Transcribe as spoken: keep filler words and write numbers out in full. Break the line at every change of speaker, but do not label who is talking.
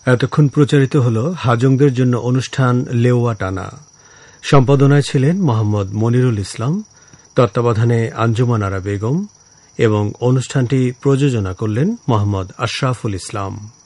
এতক্ষণ প্রচারিত হল হাজংদের জন্য অনুষ্ঠান লেওয়া টানা। সম্পাদনায় ছিলেন মোহাম্মদ মনিরুল ইসলাম, তত্ত্বাবধানে আঞ্জুমান আরা বেগম এবং অনুষ্ঠানটি প্রযোজনা করলেন মোহাম্মদ আশরাফুল ইসলাম।